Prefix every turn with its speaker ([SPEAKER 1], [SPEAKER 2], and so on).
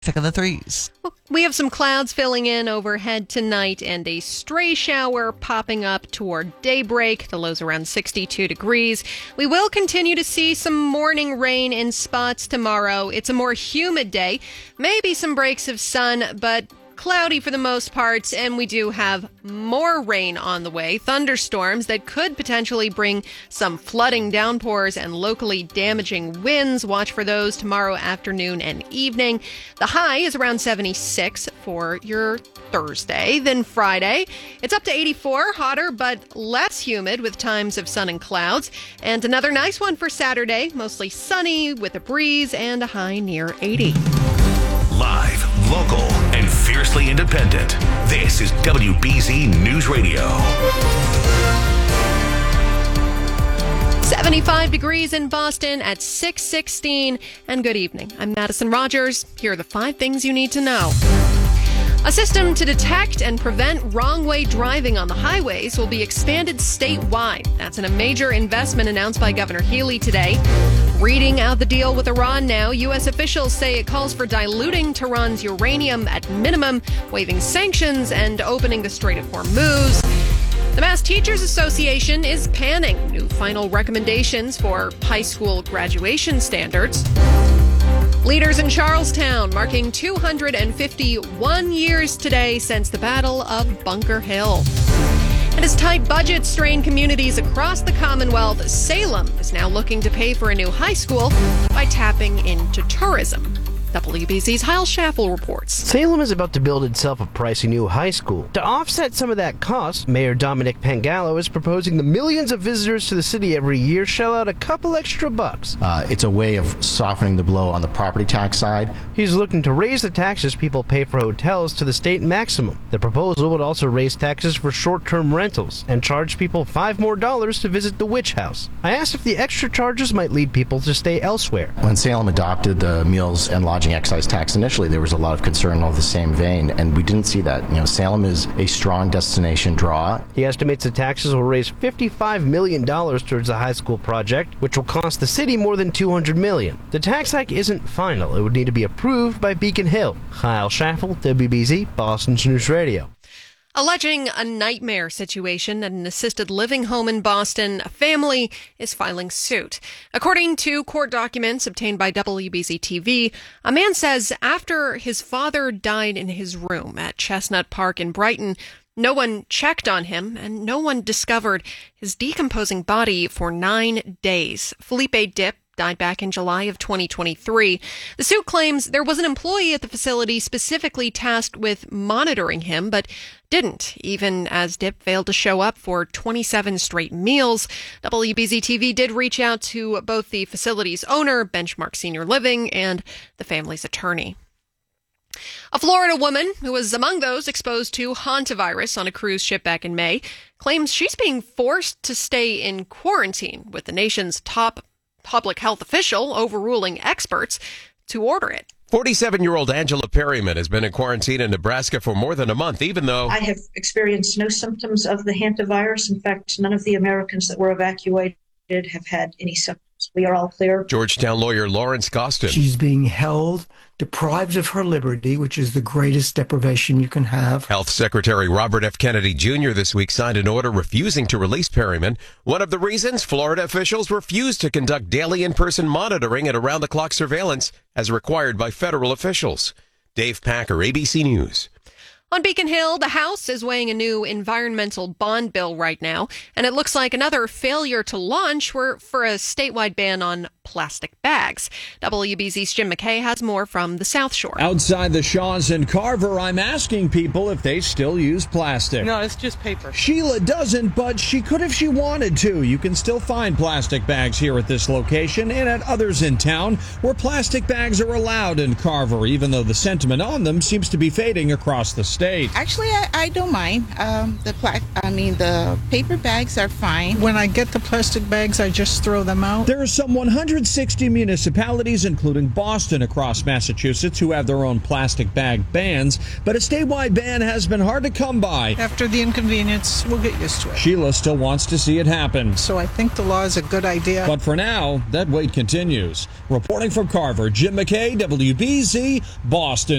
[SPEAKER 1] Pick of the threes.
[SPEAKER 2] We have some clouds filling in overhead tonight and a stray shower popping up toward daybreak. The low's around 62 degrees. We will continue to see some morning rain in spots tomorrow. It's a more humid day. Maybe some breaks of sun, but cloudy for the most part, and we do have more rain on the way. Thunderstorms that could potentially bring some flooding, downpours, and locally damaging winds. Watch for those tomorrow afternoon and evening. The high is around 76 for your Thursday. Then Friday, it's up to 84, hotter but less humid with times of sun and clouds. And another nice one for Saturday, mostly sunny with a breeze and a high near 80.
[SPEAKER 3] Live, local, and fiercely independent. This is WBZ News Radio.
[SPEAKER 2] 75 degrees in Boston at 6:16. And good evening. I'm Madison Rogers. Here are the 5 things you need to know. A system to detect and prevent wrong-way driving on the highways will be expanded statewide. That's in a major investment announced by Governor Healy today. Reading out the deal with Iran now, U.S. officials say it calls for diluting Tehran's uranium at minimum, waiving sanctions, and opening the Strait of Hormuz. The Mass Teachers Association is panning new final recommendations for high school graduation standards. Leaders in Charlestown marking 251 years today since the Battle of Bunker Hill. And as tight budgets strain communities across the Commonwealth, Salem is now looking to pay for a new high school by tapping into tourism. WBZ's Hyle Schaffel reports.
[SPEAKER 4] Salem is about to build itself a pricey new high school. To offset some of that cost, Mayor Dominic Pangallo is proposing the millions of visitors to the city every year shell out a couple extra bucks.
[SPEAKER 5] It's a way of softening the blow on the property tax side.
[SPEAKER 4] He's looking to raise the taxes people pay for hotels to the state maximum. The proposal would also raise taxes for short-term rentals and charge people $5 more to visit the Witch House. I asked if the extra charges might lead people to stay elsewhere.
[SPEAKER 5] When Salem adopted the meals and lodging excise tax initially, there was a lot of concern of the same vein, and we didn't see that. Salem is a strong destination draw.
[SPEAKER 4] He estimates the taxes will raise $55 million towards the high school project, which will cost the city more than $200 million. The tax hike isn't final. It would need to be approved by Beacon Hill. Hyle Schaffel, WBZ, Boston's News Radio.
[SPEAKER 2] Alleging a nightmare situation at an assisted living home in Boston, a family is filing suit. According to court documents obtained by WBZ TV, a man says after his father died in his room at Chestnut Park in Brighton, no one checked on him and no one discovered his decomposing body for 9 days. Felipe Dip died back in July of 2023. The suit claims there was an employee at the facility specifically tasked with monitoring him, but didn't, even as Dip failed to show up for 27 straight meals. WBZ-TV did reach out to both the facility's owner, Benchmark Senior Living, and the family's attorney. A Florida woman who was among those exposed to hantavirus on a cruise ship back in May claims she's being forced to stay in quarantine, with the nation's top public health official overruling experts to order it.
[SPEAKER 6] 47-year-old Angela Perryman has been in quarantine in Nebraska for more than a month, even though
[SPEAKER 7] I have experienced no symptoms of the hantavirus. In fact, none of the Americans that were evacuated have had any symptoms. We are all clear.
[SPEAKER 6] Georgetown lawyer Lawrence Gostin.
[SPEAKER 8] She's being held, deprived of her liberty, which is the greatest deprivation you can have.
[SPEAKER 6] Health Secretary Robert F. Kennedy Jr. this week signed an order refusing to release Perryman. One of the reasons, Florida officials refused to conduct daily in-person monitoring and around-the-clock surveillance as required by federal officials. Dave Packer, ABC News.
[SPEAKER 2] On Beacon Hill, the House is weighing a new environmental bond bill right now, and it looks like another failure to launch for a statewide ban on plastic bags. WBZ's Jim McKay has more from the South Shore.
[SPEAKER 9] Outside the Shaws in Carver, I'm asking people if they still use plastic.
[SPEAKER 10] No, it's just paper.
[SPEAKER 9] Sheila doesn't, but she could if she wanted to. You can still find plastic bags here at this location and at others in town where plastic bags are allowed in Carver, even though the sentiment on them seems to be fading across the state. state.
[SPEAKER 1] Actually, I don't mind. The paper bags are fine.
[SPEAKER 10] When I get the plastic bags, I just throw them out.
[SPEAKER 9] There are some 160 municipalities, including Boston, across Massachusetts, who have their own plastic bag bans, but a statewide ban has been hard to come by.
[SPEAKER 10] After the inconvenience, we'll get used to it.
[SPEAKER 9] Sheila still wants to see it happen.
[SPEAKER 10] So I think the law is a good idea.
[SPEAKER 9] But for now, that wait continues. Reporting from Carver, Jim McKay, WBZ, Boston.